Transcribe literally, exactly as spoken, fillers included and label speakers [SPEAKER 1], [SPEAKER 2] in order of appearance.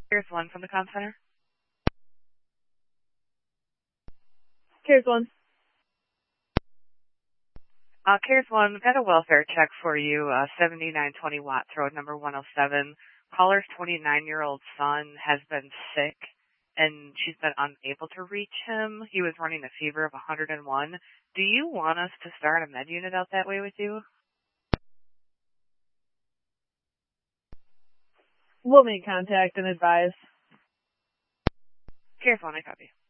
[SPEAKER 1] Here's one from the comm center.
[SPEAKER 2] Here's one.
[SPEAKER 1] Uh, here's one. We've got a welfare check for you, uh, seventy-nine twenty Watts Road, number one oh seven. Caller's twenty-nine-year-old son has been sick, and she's been unable to reach him. He was running a fever of one hundred one. Do you want us to start a med unit out that way with you?
[SPEAKER 2] We'll make contact and advise.
[SPEAKER 1] Here's one. I copy.